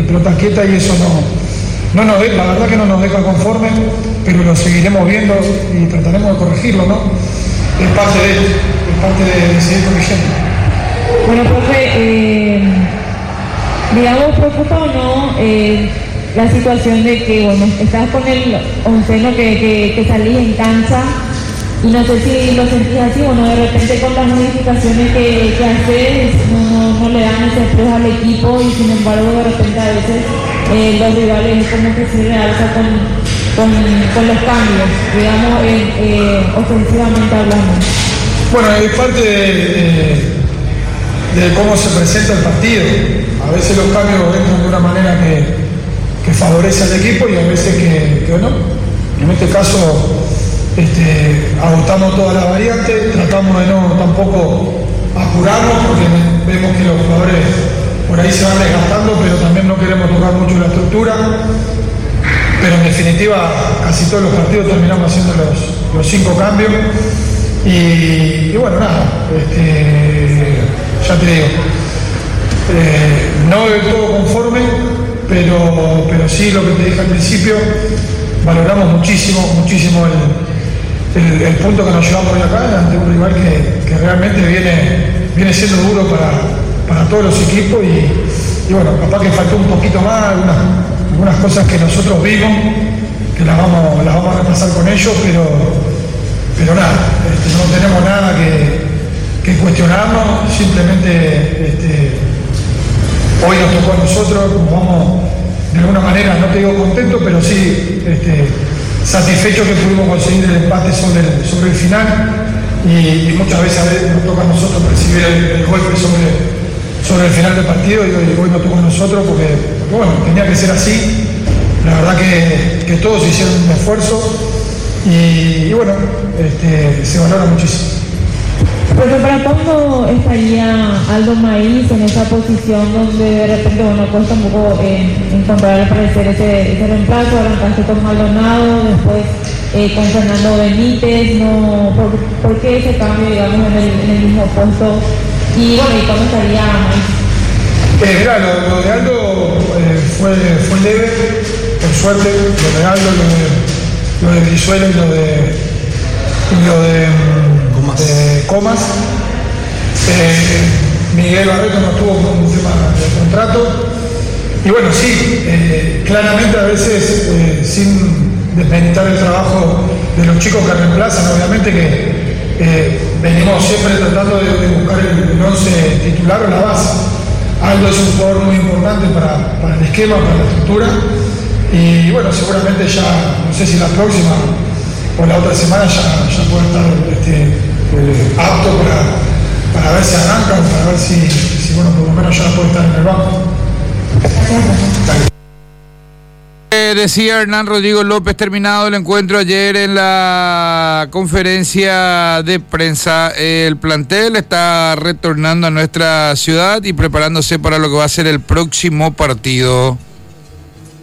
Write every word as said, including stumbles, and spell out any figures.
pelota quieta y eso no, no nos deja, la verdad que no nos deja conforme, pero lo seguiremos viendo y trataremos de corregirlo, ¿no? Es parte de esto, es parte de, de seguir corrigiendo. Bueno, profe, eh, digamos, preocupa o no eh, la situación de que, bueno, estás con el onceno que, que, que salís en cancha y no sé si lo sentís así o no, de repente con las modificaciones que, que haces no, no, no le dan ese estrés al equipo y sin embargo de repente a veces eh, los rivales como que se realzan con, con, con los cambios, digamos, eh, eh, ofensivamente hablando. Bueno, es parte de, de, de cómo se presenta el partido. A veces los cambios entran de una manera que, que favorece al equipo y a veces que, que no. En este caso este, agotamos todas las variantes, tratamos de no tampoco apurarnos porque vemos que los jugadores por ahí se van desgastando, pero también no queremos tocar mucho la estructura. Pero en definitiva casi todos los partidos terminamos haciendo los, los cinco cambios. Y, y bueno, nada, este, ya te digo, eh, no del todo conforme, pero, pero sí lo que te dije al principio, valoramos muchísimo, muchísimo el, el, el punto que nos llevamos hoy acá ante un rival que, que realmente viene, viene siendo duro para, para todos los equipos y, y bueno, capaz que faltó un poquito más, algunas, algunas cosas que nosotros vimos, que las vamos, las vamos a repasar con ellos, pero... Pero nada, este, no tenemos nada que, que cuestionarnos, simplemente este, hoy nos tocó a nosotros, como vamos de alguna manera, no te digo contento, pero sí este, satisfechos que pudimos conseguir el empate sobre el, sobre el final y, y muchas veces a veces nos toca a nosotros recibir el, el golpe sobre, sobre el final del partido y hoy, hoy nos tocó a nosotros porque, porque bueno, tenía que ser así, la verdad que, que todos hicieron un esfuerzo. Y, y bueno, este, se valora muchísimo. Pero ¿para cuándo estaría Aldo Maíz en esa posición donde de repente, bueno, cuesta un poco eh, encontrar al parecer ese, ese reemplazo? Arrancaste con Maldonado, después eh, con Fernando Benítez, no, ¿por, ¿por qué ese cambio, digamos, en el, en el mismo puesto? Y bueno, ¿y cuándo estaría Maíz? Eh, mira, lo, lo de Aldo eh, fue, fue leve, por suerte, lo de Aldo, lo de... lo de Brizuela y lo de, y lo de Comas. De Comas. Eh, Miguel Barreto no tuvo un tema de contrato. Y bueno, sí, eh, claramente a veces, eh, sin desmeritar el trabajo de los chicos que reemplazan, obviamente que eh, venimos siempre tratando de, de buscar el once titular o la base. Aldo es un jugador muy importante para, para el esquema, para la estructura. Y bueno, seguramente ya, no sé si la próxima o la otra semana ya, ya puede estar este, eh, apto para, para ver si arranca o para ver si, si, bueno, por lo menos ya puede estar en el banco. Eh, decía Hernán Rodrigo López, terminado el encuentro ayer en la conferencia de prensa, el plantel está retornando a nuestra ciudad y preparándose para lo que va a ser el próximo partido.